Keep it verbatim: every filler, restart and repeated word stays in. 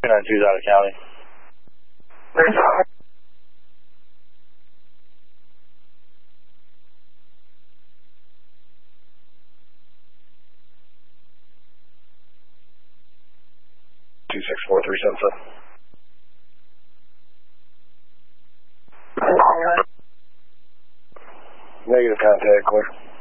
two nine two's out of county. two six four three seven seven. Negative contact, clear.